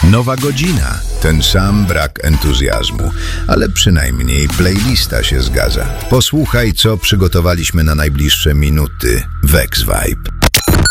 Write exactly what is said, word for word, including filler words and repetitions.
Nowa godzina, ten sam brak entuzjazmu, ale przynajmniej playlista się zgadza. Posłuchaj, co przygotowaliśmy na najbliższe minuty w X-Vibe.